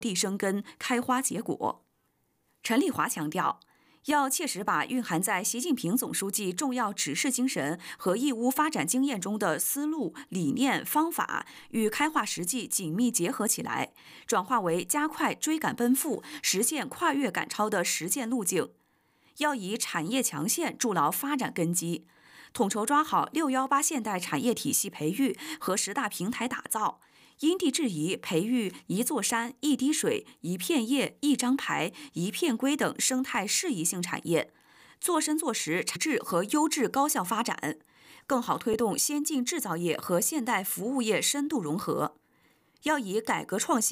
地生根、开花结果。陈丽华强调，要切实把蕴含在习近平总书记重要指示精神和义乌发展经验中的思路、理念、方法与开化实际紧密结合起来，转化为加快追赶奔赴、实现跨越赶超的实践路径。要以产业强线筑牢发展根基，统筹抓好618现代产业体系培育和10大平台打造，因地制宜培育一座山、一滴水、一片叶、一张牌、一片龟等生态适宜性产业，做深做实产质和优质高效发展，更好推动先进制造业和现代服务业深度融合。要以改革创新